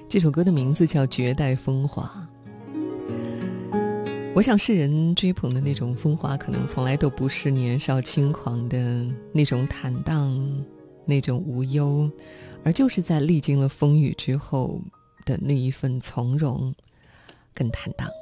这首歌的名字叫《绝代风华》。我想世人追捧的那种风华，可能从来都不是年少轻狂的那种坦荡，那种无忧，而就是在历经了风雨之后的那一份从容跟坦荡。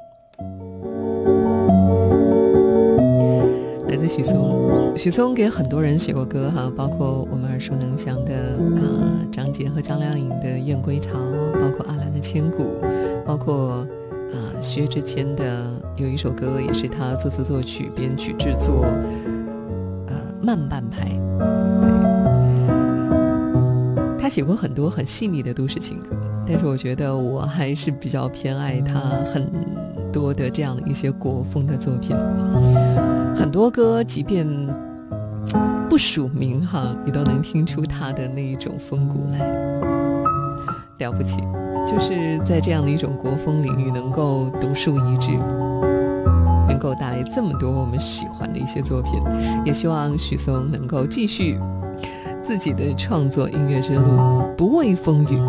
来自许嵩，许嵩给很多人写过歌哈，包括我们耳熟能详的张杰和张靓颖的《燕归巢》，包括阿兰的《千古》，包括薛之谦的有一首歌也是他作词作曲编曲制作，慢半拍。他写过很多很细腻的都市情歌，但是我觉得我还是比较偏爱他很多的这样的一些国风的作品。很多歌即便不署名哈，你都能听出他的那一种风骨来，了不起。就是在这样的一种国风领域能够独树一帜，能够带来这么多我们喜欢的一些作品，也希望许嵩能够继续自己的创作音乐之路，不畏风雨。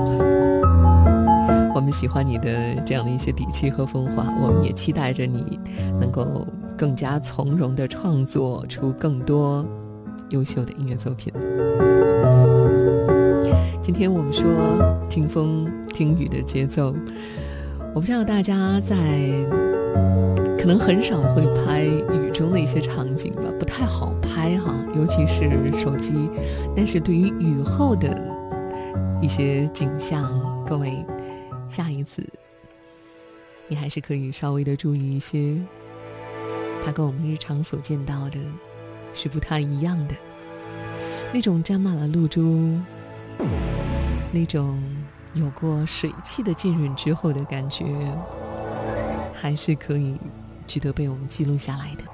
我们喜欢你的这样的一些底气和风华，我们也期待着你能够更加从容地创作出更多优秀的音乐作品。今天我们说听风听雨的节奏，我不知道大家在可能很少会拍雨中的一些场景吧，不太好拍哈，尤其是手机。但是对于雨后的一些景象，各位下一次你还是可以稍微的注意一些，它跟我们日常所见到的是不太一样的，那种沾满了露珠，那种有过水汽的浸润之后的感觉，还是可以值得被我们记录下来的。